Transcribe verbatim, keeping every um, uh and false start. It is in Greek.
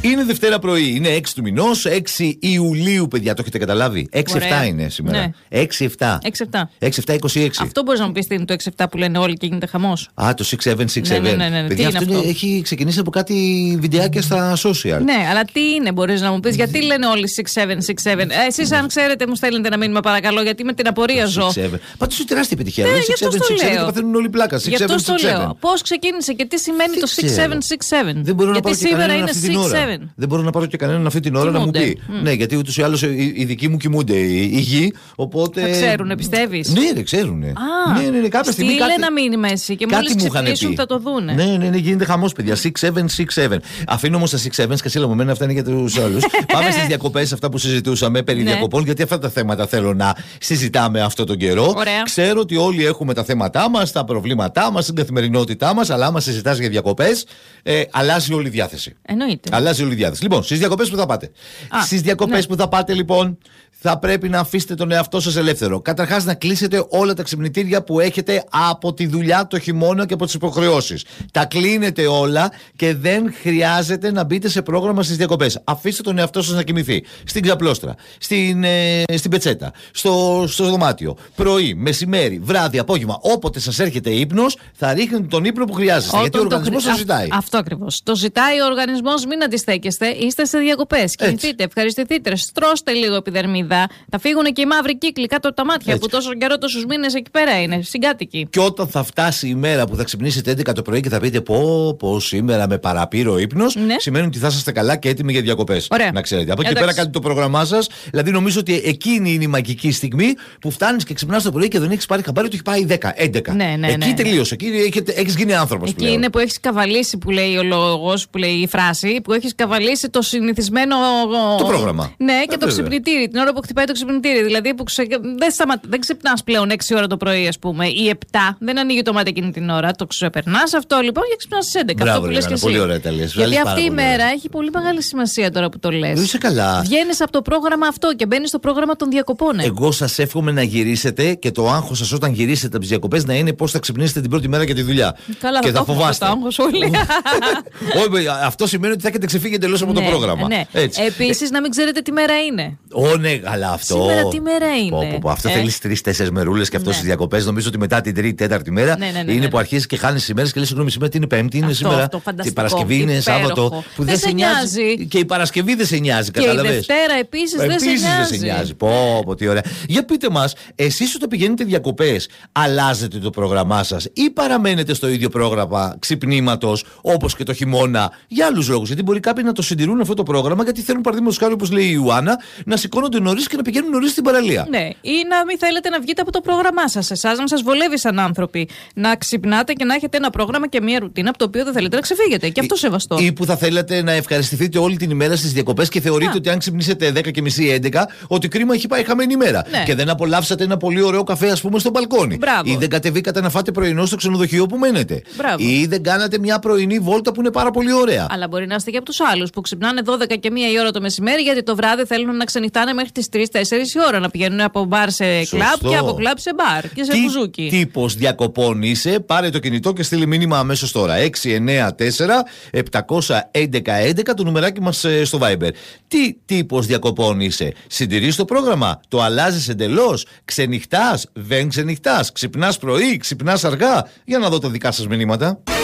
Είναι Δευτέρα πρωί, είναι έξι του μηνός, έξι Ιουλίου, παιδιά, το έχετε καταλάβει. έξι εφτά είναι σήμερα. Ναι. έξι εφτά. έξι εφτά. έξι εφτά είκοσι έξι. Αυτό μπορείς να μου πεις τι είναι το έξι εφτά που λένε όλοι και γίνεται χαμός. Α, το έξι επτά έξι επτά. Ναι, ναι, ναι, ναι. Παιδιά, Τι είναι αυτό αυτό? έχει ξεκινήσει από κάτι βιντεάκια στα social. Ναι, αλλά τι είναι, μπορείς να μου πεις, γιατί λένε όλοι έξι επτά έξι επτά. Ε, εσείς, αν ξέρετε, μου στέλνετε ένα μήνυμα, παρακαλώ, γιατί με την απορία ζω. Πάντως είναι τεράστια επιτυχία. Ναι, έξι γι' αυτό επτά έξι το επτά λέω. και παθαίνουν όλοι πλάκα. Γι' αυτό το λέω. Πώς ξεκίνησε και τι σημαίνει Δεν το έξι επτά έξι επτά. Δεν μπορώ να Γιατί πάρω και σήμερα κανέναν είναι αυτή την έξι ώρα. επτά. Δεν μπορώ να πάρω και κανέναν αυτή την ώρα να μου Κοιμούνται. πει. Ναι, γιατί ούτως ή άλλως οι οι δικοί μου κοιμούνται η η γη. Οπότε. Θα ξέρουνε, πιστεύεις? Ναι, δεν ξέρουν. Α, ναι, ναι, ναι, κάποια στιγμή. στείλε κάτι- ένα μήνυμα εσύ και κάτι μόλις μου είχαν ξυπνήσουν πει. θα το δούνε. Ναι, ναι, ναι, γίνεται χαμός, παιδιά. έξι επτά έξι επτά. Αφήνω όμως τα έξι επτά και σύλλα μου μένα, αυτά είναι για τους άλλους. Πάμε στις διακοπές, αυτά που συζητούσαμε περί Ναι. διακοπών, γιατί αυτά τα θέματα θέλω να συζητάμε αυτόν τον καιρό. Ωραία. Ξέρω ότι όλοι έχουμε τα θέματά μας, τα προβλήματά μας, την καθημερινότητά μας, αλλά άμα συζητάς για διακοπές, ε, αλλάζει όλη η διάθεση. Εννοείται. Αλλάζει όλη η διάθεση. Λοιπόν, στις διακοπές που θα πάτε. Α, Στις διακοπές ναι. που θα πάτε, λοιπόν, θα πρέπει να αφήσετε τον εαυτό σας ελεύθερο. Καταρχάς, να κλείσετε όλα τα ξυπνητήρια που έχετε από τη δουλειά το χειμώνα και από τις υποχρεώσεις. Τα κλείνετε όλα και δεν χρειάζεται να μπείτε σε πρόγραμμα στις διακοπές. Αφήστε τον εαυτό σας να κοιμηθεί. Στην ξαπλώστρα, στην, ε, στην πετσέτα, στο, στο δωμάτιο. Πρωί, μεσημέρι, βράδυ, απόγευμα. Όποτε σας έρχεται ύπνος, θα ρίχνετε τον ύπνο που χρειάζεστε. Γιατί ο Όταν οργανισμός χρει- το ζητάει. Α- Αυτό ακριβώς. Το ζητάει ο οργανισμός, μην αντιστέκεστε. Είστε σε διακοπές. Κινηθείτε, ευχαριστηθείτε, στρώστε λίγο επιδερμίδα. Θα φύγουν και οι μαύροι κύκλοι κάτω από τα μάτια Έτσι. που τόσο καιρό, τόσους μήνες εκεί πέρα είναι. Συγκάτοικοι. Και όταν θα φτάσει η μέρα που θα ξυπνήσετε έντεκα το πρωί και θα πείτε πω, πω σήμερα με παραπήρε ο ύπνος, Ναι. σημαίνει ότι θα είσαστε καλά και έτοιμοι για διακοπές. Ωραία. Να ξέρετε. Από εκεί Εντάξει. πέρα κάνετε το πρόγραμμά σας. Δηλαδή, νομίζω ότι εκείνη είναι η μαγική στιγμή που φτάνεις και ξυπνάς το πρωί και δεν έχεις πάρει χαμπάρι ότι έχει πάει δέκα, έντεκα. Ναι, ναι, εκεί ναι. τελείωσε. Εκεί έχεις γίνει άνθρωπος Εκεί πλέον. είναι που έχεις καβαλήσει, που λέει ο λόγος, που λέει η φράση, που έχεις καβαλήσει το συνηθισμένο. Το πρόγραμμα. Ναι, Ε, και το βέβαια. ξυπνητήρι. Την ώρα που χτυπάει το ξυπνητήρι. Δηλαδή που ξε... δεν, σταμα... δεν ξυπνάς πλέον έξι ώρα το πρωί, ας πούμε, ή επτά. Δεν ανοίγει το μάτι εκείνη την ώρα. Το ξεπερνάς αυτό λοιπόν και ξυπνάς στις έντεκα. Μπράβο, Αυτό που λες και Γιάννα, εσύ. πολύ ωραία τα λες. Γιατί Βγάλεις αυτή πάρα η πολύ μέρα ωραία. έχει πολύ μεγάλη σημασία τώρα που το λες. Είσαι καλά. Βγαίνεις από το πρόγραμμα αυτό και μπαίνεις στο πρόγραμμα των διακοπών. ε. Εγώ σας εύχομαι να γυρίσετε και το άγχος σας όταν γυρίσετε από τις διακοπές να είναι πώς θα ξυπνήσετε την πρώτη μέρα για τη δουλειά. Καλά, και θα θα το έχουμε φοβάστε. αυτό το άγχος όλοι. Όχι, αυτό σημαίνει ότι θα έχετε ξεφύγει εντελώς από το Ναι, πρόγραμμα. ναι. Έτσι. Επίσης, να μην ξέρετε τι μέρα είναι. Ω, ναι, αλλά αυτό. Σήμερα τι μέρα είναι. Πω, πω, πω. Αυτό Ε. θέλει τρει-τέσσερι μερούλες και αυτό Ναι. στις διακοπές. Νομίζω ότι μετά την τρίτη, τέταρτη μέρα Ναι, ναι, ναι, είναι ναι. που αρχίζει και χάνει τις ημέρες και λέει: συγγνώμη, σήμερα τι είναι Πέμπτη, είναι Αυτό, σήμερα. αυτό, και η φανταστικό, Παρασκευή είναι υπέροχο. Σάββατο. Που Δεν σε νοιάζει. Και η Παρασκευή δεν σε νοιάζει, Και η κατάλαβες. Δευτέρα επίσης δεν σε Επίσης δεν νοιάζει. σε νοιάζει. Πω, πω, τι ωραία. Για πείτε μας, εσείς όταν πηγαίνετε διακοπές, αλλάζετε το πρόγραμμά σας ή παραμένετε στο ίδιο πρόγραμμα ξυπνήματος όπως και το χειμώνα για άλλους λόγους? Γιατί μπορεί κάποιοι να το συντηρούν αυτό το πρόγραμμα γιατί θέλουν, παραδείγματος χάρη, όπως λέει η Ιωάννα, να σηκώνονται νωρίς και να πηγαίνουν νωρίς στην παραλία. Ναι, ή να μην θέλετε να βγείτε από το πρόγραμμά σας. Εσάς να σας βολεύει σαν άνθρωποι. Να ξυπνάτε και να έχετε ένα πρόγραμμα και μια ρουτίνα από το οποίο δεν θέλετε να ξεφύγετε. Και αυτό σεβαστό. Ή που θα θέλατε να ευχαριστηθείτε όλη την ημέρα στις διακοπές και θεωρείτε Α. ότι αν ξυπνήσετε δέκα και μισή έντεκα, ότι κρίμα έχει πάει χαμένη ημέρα. Ναι. Και δεν απολαύσατε ένα πολύ ωραίο καφέ, ας πούμε, στο μπαλκόνι. Μπράβο. Ή δεν κατεβήκατε να φάτε πρωινό στο ξενοδοχείο που μένετε. Μπράβο. Ή δεν κάνατε μια πρωινή βόλτα που είναι πάρα πολύ ωραία. Αλλά μπορεί να είστε και από τους άλλους που ξυπνάνε δώδεκα και μία η ώρα το μεσημέρι γιατί το βράδυ θέλουν να ξενυχτάνε μέχρι τις τρεις τέσσερις η ώρα. Να πηγαίνουν από μπαρ σε Σωστό. κλαμπ και από κλαμπ σε μπαρ και σε Τι μπουζούκι. τύπος διακοπών είσαι? Πάρε το κινητό και στείλει μήνυμα αμέσως τώρα. έξι εννιά τέσσερα επτακόσια έντεκα έντεκα το νουμεράκι μας ε, στο Viber. Τι τύπος διακοπών είσαι? Συντηρείς το πρόγραμμα? Το αλλάζεις εντελώς? Ξενυχτάς? Δεν ξενυχτάς? Ξυπνάς πρωί? Ξυπνάς αργά? Για να δω τα δικά σας μηνύματα.